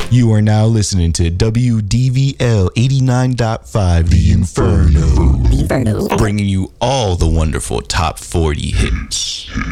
You are now listening to WDVL 89.5, The Inferno. Bringing you all the wonderful top 40 hits.